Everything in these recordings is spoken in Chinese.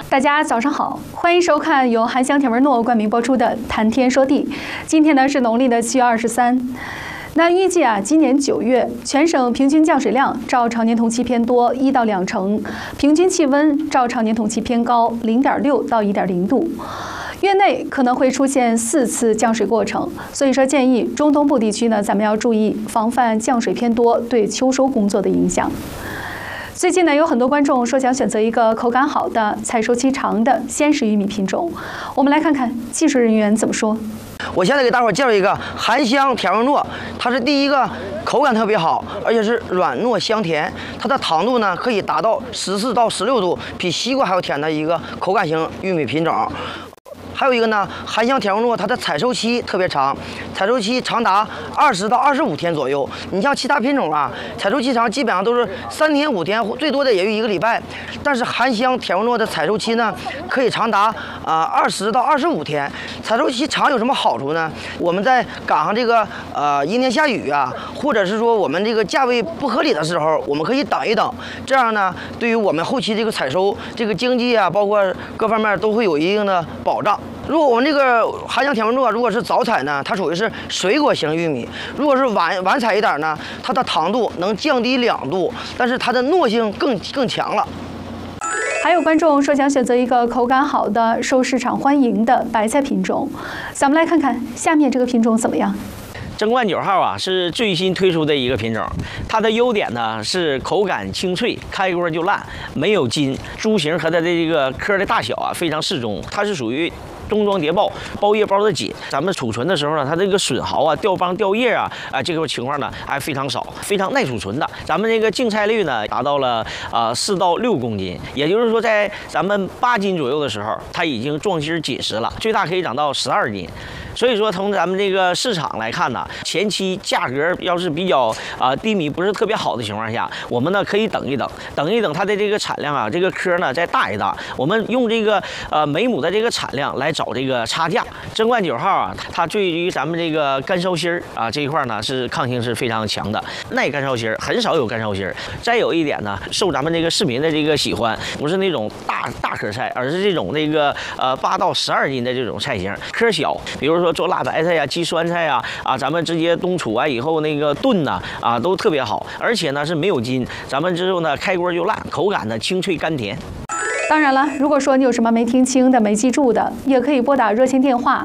大家早上好，欢迎收看由韩香田文诺冠名播出的《谈天说地》。今天呢是农历的7月23。那预计今年9月全省平均降水量照常年同期偏多1到2成，平均气温照常年同期偏高0.6到1.0度。月内可能会出现4次降水过程，所以说建议中东部地区呢，咱们要注意防范降水偏多对秋收工作的影响。最近呢，有很多观众说想选择一个口感好的、采收期长的鲜食玉米品种。我们来看看技术人员怎么说。 我现在给大伙介绍一个含香甜润糯，它是第一个口感特别好，而且是软糯香甜。它的糖度呢可以达到14到16度，比西瓜还要甜的一个口感型玉米品种。还有一个呢，含香甜润糯，它的采收期特别长，采收期长达20到25天左右。你像其他品种采收期长基本上都是3天5天，最多的也就1个礼拜。但是含香甜润糯的采收期呢，可以长达20到25天。采收期长有什么好处呢？我们在赶上这个阴天下雨或者是说我们这个价位不合理的时候，我们可以等一等。这样呢，对于我们后期这个采收这个经济包括各方面都会有一定的保障。如果我们这个含香甜润糯如果是早采呢，它属于是水果型玉米；如果是晚采一点呢，它的糖度能降低2度，但是它的糯性更强了。 还有观众说想选择一个口感好的、受市场欢迎的白菜品种，咱们来看看下面这个品种怎么样。 贞观9号是最新推出的一个品种，它的优点呢是口感清脆，开锅就烂，没有筋，株型和它的这个颗的大小非常适中，它是属于中装叠苞，包叶包得紧。咱们储存的时候呢，它这个损耗掉帮掉叶这个情况呢还非常少，非常耐储存的。咱们这个净菜率呢达到了4到6公斤，也就是说在咱们8斤左右的时候，它已经壮心紧实了，最大可以长到12斤。所以说，从咱们这个市场来看呢，前期价格要是比较低迷不是特别好的情况下，我们呢可以等一等它的这个产量这个颗呢再大一大。我们用这个每亩的这个产量来找这个差价。贞观9号它对于咱们这个干烧心这一块呢是抗性是非常强的，耐干烧心，很少有干烧心。再有一点呢，受咱们这个市民的这个喜欢，不是那种大颗菜，而是这种那个8到12斤的这种菜型，颗小，比如说做辣白菜鸡酸菜咱们直接冬储完以后那个炖都特别好，而且呢是没有筋，咱们之后呢开锅就烂，口感呢清脆甘甜。 当然了，如果说你有什么没听清的、没记住的，也可以拨打热线电话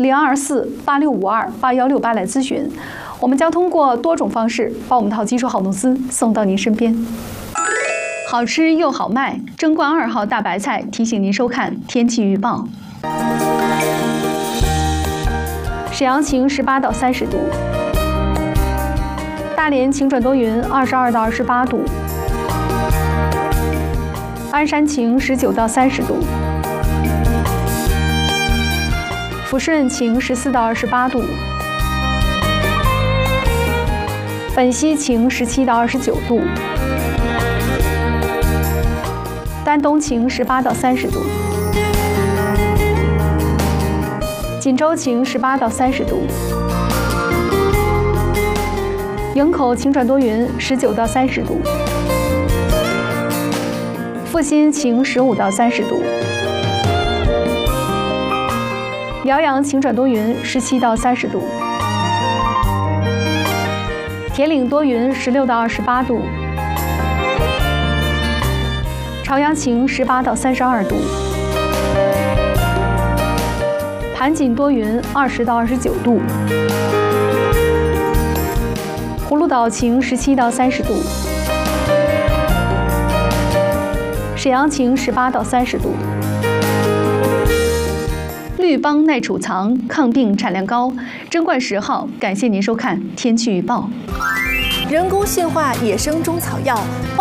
022486528168来咨询。我们将通过多种方式把我们套基础好农资送到您身边。好吃又好卖，贞观2号大白菜提醒您收看天气预报。沈阳晴18到30度，大连晴转多云22到28度，鞍山晴19到30度，抚顺晴14到28度，本溪晴17到29度，丹东晴18到30度，锦州晴18到30度，营口晴转多云19到30度，阜新晴15到30度，辽阳晴转多云17到30度，铁岭多云16到28度，朝阳晴18到32度，盘锦多云20到29度，葫芦岛晴17到30度，沈阳晴18到30度，绿邦耐储藏，抗病产量高。贞观10号，感谢您收看天气预报。 人工驯化野生中草药。